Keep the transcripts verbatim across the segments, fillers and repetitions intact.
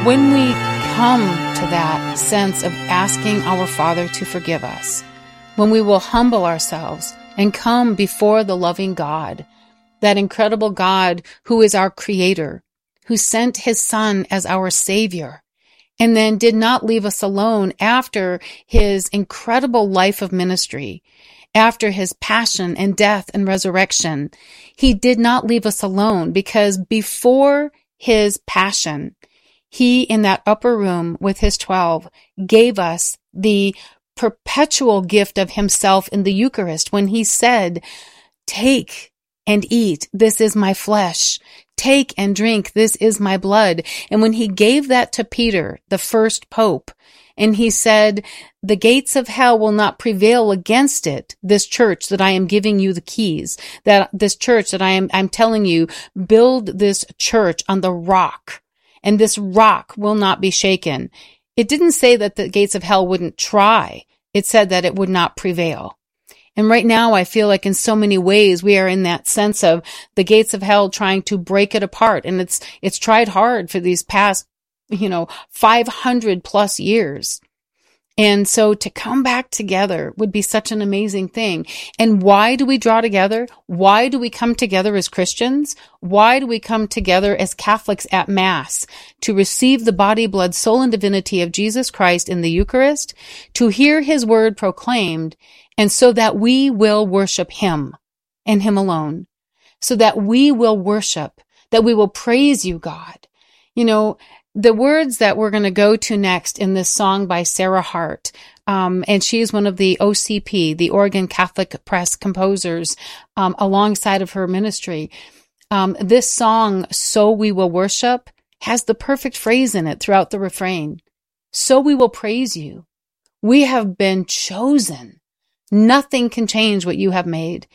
When we come to that sense of asking our Father to forgive us, when we will humble ourselves and come before the loving God, that incredible God who is our Creator, who sent His Son as our Savior, and then did not leave us alone after His incredible life of ministry, after His passion and death and resurrection. He did not leave us alone, because before His passion, He, in that upper room with His twelve, gave us the perpetual gift of Himself in the Eucharist when He said, "Take and eat, this is my flesh. Take and drink, this is my blood." And when He gave that to Peter, the first pope, and He said, "The gates of hell will not prevail against it, this church that I am giving you the keys, that this church that I am, I'm telling you, build this church on the rock, and this rock will not be shaken." It didn't say that the gates of hell wouldn't try. It said that it would not prevail. And right now, I feel like in so many ways, we are in that sense of the gates of hell trying to break it apart. And it's, it's tried hard for these past, you know, five hundred plus years. And so to come back together would be such an amazing thing. And why do we draw together? Why do we come together as Christians? Why do we come together as Catholics at Mass? To receive the body, blood, soul, and divinity of Jesus Christ in the Eucharist, to hear His word proclaimed, and so that we will worship Him and Him alone. So that we will worship, that we will praise you, God. You know, the words that we're going to go to next in this song by Sarah Hart, um, and she is one of the O C P, the Oregon Catholic Press composers, um, alongside of her ministry. Um, this song, "So We Will Worship," has the perfect phrase in it throughout the refrain. So we will praise you. We have been chosen. Nothing can change what you have made.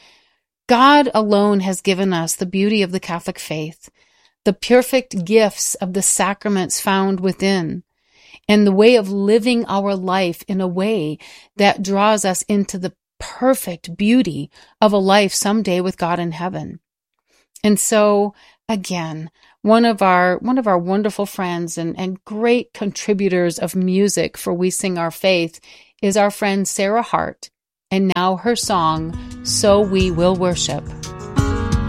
God alone has given us the beauty of the Catholic faith, the perfect gifts of the sacraments found within, and the way of living our life in a way that draws us into the perfect beauty of a life someday with God in heaven. And so, again, one of our one of our wonderful friends and, and great contributors of music for We Sing Our Faith is our friend Sarah Hart, and now her song, "So We Will Worship."